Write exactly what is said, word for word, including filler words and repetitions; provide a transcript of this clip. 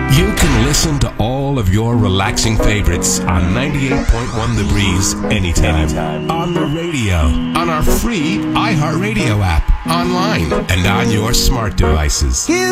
You can listen to all of your relaxing favorites on ninety-eight point one The Breeze anytime. anytime. On the radio, on our free iHeartRadio app, online, and on your smart devices.